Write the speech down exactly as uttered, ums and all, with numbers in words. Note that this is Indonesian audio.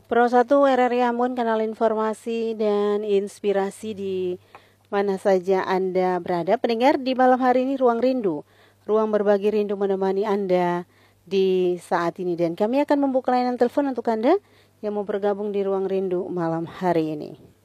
Pro satu R R I Ambon, kanal informasi dan inspirasi di mana saja Anda berada. Pendengar, di malam hari ini Ruang Rindu, ruang berbagi rindu menemani Anda di saat ini. Dan kami akan membuka layanan telepon untuk Anda yang mau bergabung di Ruang Rindu malam hari ini.